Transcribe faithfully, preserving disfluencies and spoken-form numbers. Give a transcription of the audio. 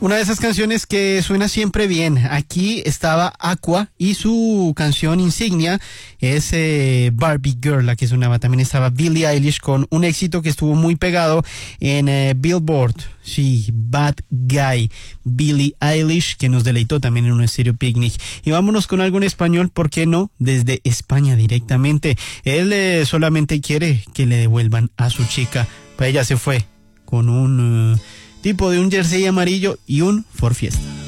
Una de esas canciones que suena siempre bien. Aquí estaba Aqua y su canción insignia es eh, Barbie Girl, la que sonaba. También estaba Billie Eilish con un éxito que estuvo muy pegado en eh, Billboard. Sí, Bad Guy. Billie Eilish, que nos deleitó también en un Estéreo Picnic. Y vámonos con algo en español, ¿por qué no? Desde España directamente. Él eh, solamente quiere que le devuelvan a su chica. Pues ella se fue con un uh, tipo de un jersey amarillo y un Ford Fiesta.